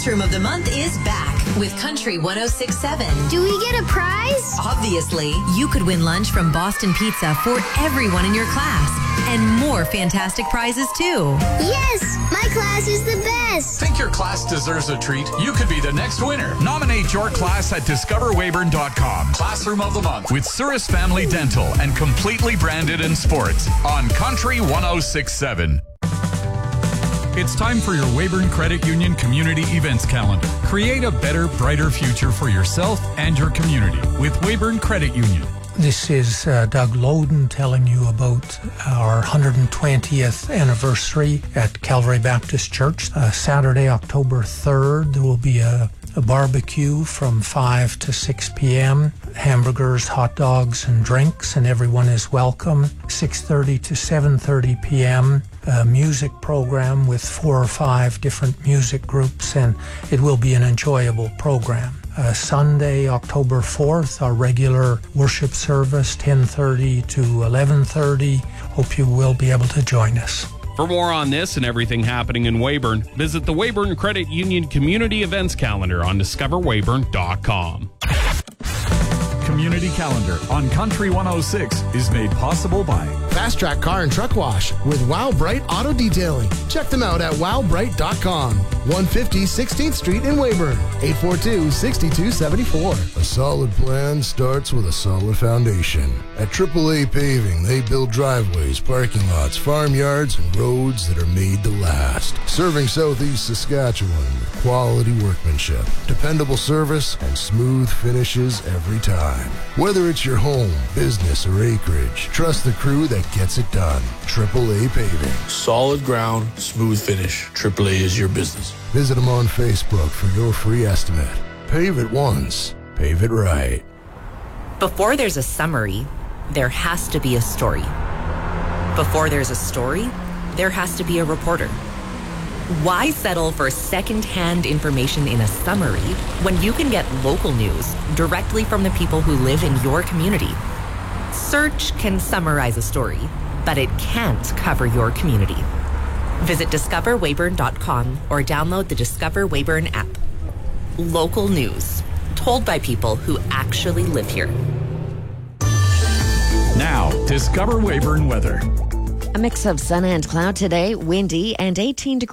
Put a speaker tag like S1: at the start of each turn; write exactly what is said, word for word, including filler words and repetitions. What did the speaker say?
S1: Classroom of the Month is back with Country one oh six point seven.
S2: Do we get a prize?
S1: Obviously, you could win lunch from Boston Pizza for everyone in your class. And more fantastic prizes, too.
S2: Yes! My class is the best!
S3: Think your class deserves a treat? You could be the next winner. Nominate your class at discover weyburn dot com. Classroom of the Month with Cirrus Family Dental and completely branded in sports on Country one oh six point seven. It's time for your Weyburn Credit Union Community Events Calendar. Create a better, brighter future for yourself and your community with Weyburn Credit Union.
S4: This is uh, Doug Loden telling you about our one hundred twentieth anniversary at Calvary Baptist Church. Uh, Saturday, October third, there will be a, a barbecue from five to six p.m. Hamburgers, hot dogs, and drinks, and everyone is welcome. six thirty to seven thirty p.m. A music program with four or five different music groups, and it will be an enjoyable program. Uh, Sunday, October fourth, our regular worship service, ten thirty to eleven thirty. Hope you will be able to join us.
S5: For more on this and everything happening in Weyburn, visit the Weyburn Credit Union Community Events Calendar on discover weyburn dot com.
S3: Community Calendar on Country one oh six is made possible by
S6: Fast Track Car and Truck Wash with Wow Bright Auto Detailing. Check them out at wow bright dot com. one fifty sixteenth Street in Weyburn. eight four two, six two seven four.
S7: A solid plan starts with a solid foundation. At triple A Paving, they build driveways, parking lots, farmyards, and roads that are made to last. Serving Southeast Saskatchewan with quality workmanship, dependable service, and smooth finishes every time. Whether it's your home, business, or acreage, trust the crew that gets it done. triple A Paving.
S8: Solid ground, smooth finish. triple A is your business.
S7: Visit them on Facebook for your free estimate. Pave it once, pave it right.
S9: Before there's a summary, there has to be a story. Before there's a story, there has to be a reporter. Why settle for second-hand information in a summary when you can get local news directly from the people who live in your community? Search can summarize a story, but it can't cover your community. Visit discover weyburn dot com or download the Discover Weyburn app. Local news, told by people who actually live here.
S3: Now, Discover Weyburn weather.
S10: A mix of sun and cloud today, windy and eighteen degrees.